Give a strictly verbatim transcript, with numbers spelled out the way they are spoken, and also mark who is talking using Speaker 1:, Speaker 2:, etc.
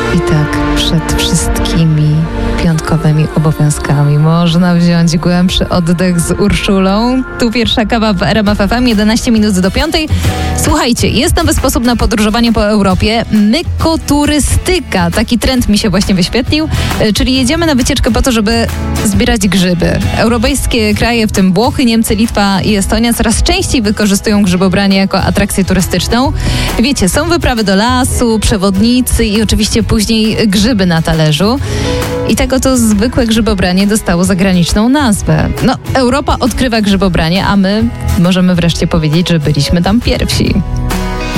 Speaker 1: I tak przed wszystkimi piątkowymi obowiązkami można wziąć głębszy oddech z Urszulą. Tu pierwsza kawa w R M F F M, jedenaście minut do piątej. Słuchajcie, jest nowy sposób na podróżowanie po Europie. Mykoturystyka. Taki trend mi się właśnie wyświetlił. Czyli jedziemy na wycieczkę po to, żeby zbierać grzyby. Europejskie kraje, w tym Włochy, Niemcy, Litwa i Estonia, coraz częściej wykorzystują grzybobranie jako atrakcję turystyczną. Wiecie, są wyprawy do lasu, przewodnicy i oczywiście później grzyby na talerzu. I tak oto zwykłe grzybobranie dostało zagraniczną nazwę. No, Europa odkrywa grzybobranie, a my możemy wreszcie powiedzieć, że byliśmy tam pierwsi.